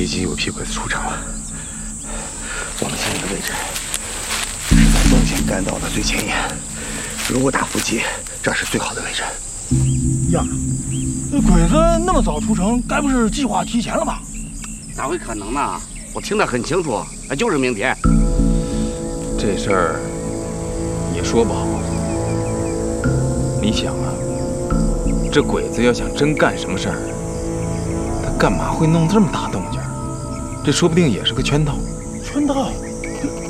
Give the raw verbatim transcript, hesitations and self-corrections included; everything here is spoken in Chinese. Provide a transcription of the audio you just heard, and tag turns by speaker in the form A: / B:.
A: 已经有批鬼子出城了。我们现在的位置是在东线干道的最前沿，如果打伏击，这是最好的位置。
B: 呀，那鬼子那么早出城，该不是计划提前了吧？
C: 哪会可能呢？我听得很清楚，那就是明天。
A: 这事儿也说不好。你想啊，这鬼子要想真干什么事儿，他干嘛会弄这么大动静？这说不定也是个圈套。
B: 圈套？